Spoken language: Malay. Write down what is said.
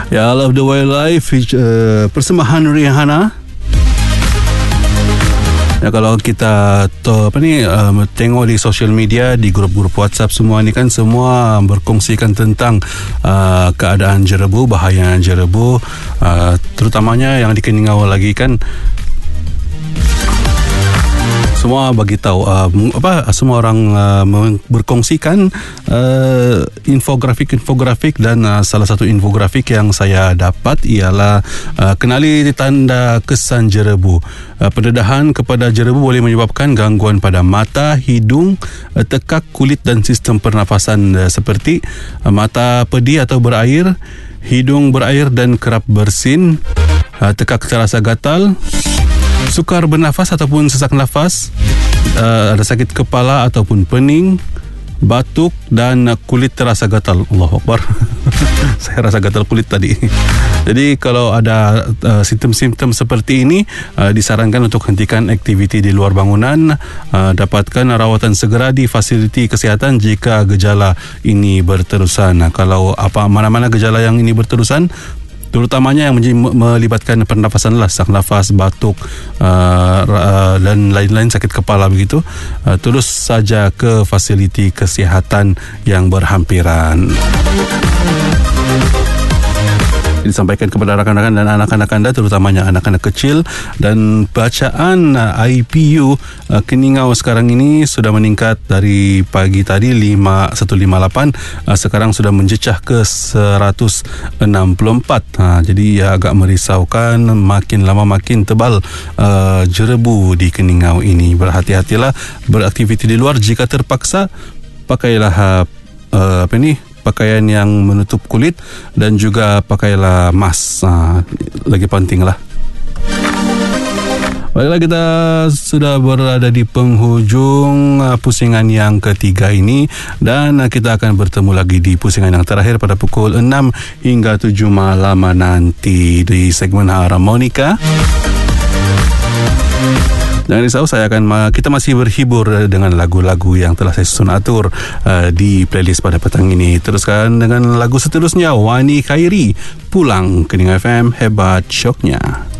Ya, Love the Wildlife, persembahan Rihanna. Ya, kalau kita tengok di social media, di grup-grup WhatsApp semua ni kan, semua berkongsikan tentang keadaan jerebu, bahaya jerebu, terutamanya yang di Keningau lagi kan. Semua bagi tahu semua orang berkongsikan infografik dan salah satu infografik yang saya dapat ialah kenali tanda kesan jerebu. Pendedahan kepada jerebu boleh menyebabkan gangguan pada mata, hidung, tekak, kulit dan sistem pernafasan seperti mata pedih atau berair, hidung berair dan kerap bersin, tekak terasa gatal, sukar bernafas ataupun sesak nafas, ada sakit kepala ataupun pening, batuk dan kulit terasa gatal. Allahu Akbar. Saya rasa gatal kulit tadi. Jadi kalau ada simptom-simptom seperti ini, disarankan untuk hentikan aktiviti di luar bangunan, dapatkan rawatan segera di fasiliti kesihatan jika gejala ini berterusan. Kalau mana-mana gejala yang ini berterusan, terutamanya yang melibatkan pernafasan, sesak nafas, batuk dan lain-lain, sakit kepala begitu, terus saja ke fasiliti kesihatan yang berhampiran. Disampaikan kepada rakan-rakan dan anak-anak anda, terutamanya anak-anak kecil. Dan bacaan IPU Keningau sekarang ini sudah meningkat dari pagi tadi 158, sekarang sudah menjecah ke 164. Jadi ya agak merisaukan, makin lama makin tebal jerebu di Keningau ini. Berhati-hatilah beraktiviti di luar. Jika terpaksa, pakailah pakaian yang menutup kulit dan juga pakailah mask, lagi pentinglah. Baiklah, kita sudah berada di penghujung pusingan yang ketiga ini, dan kita akan bertemu lagi di pusingan yang terakhir pada pukul 6 hingga 7 malam nanti di segmen Harmonika. Jangan risau, kita masih berhibur dengan lagu-lagu yang telah saya susun atur di playlist pada petang ini. Teruskan dengan lagu seterusnya, Wani Khairi, Pulang. Keningau FM, hebat syoknya.